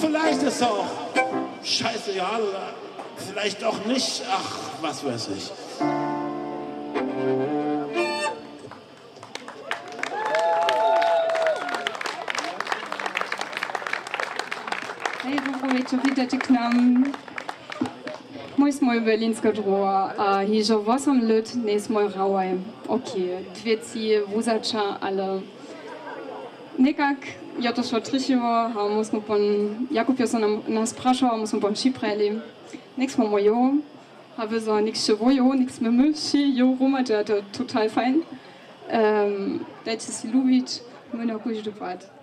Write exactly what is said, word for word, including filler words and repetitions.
vielleicht ist er auch scheißegal oder vielleicht auch nicht. Ach, was weiß ich. Hej, dobrowieczór, witajcie k nam. Mój jest mój berlińska droga, a hiżo osiem lat nie jest mój rałaj. Okej, dwie ci wuzacza, ale nekak ja to šlo trišivo, a musimo pon, Jakub je se nam, nas prašal, a musimo pon šipreli. Nek smo mojo, a vi so nek še vojo, nek sme my ši, jo Roma, to je total fajn. Um, dajte si ljubiť, my na kuž dopat.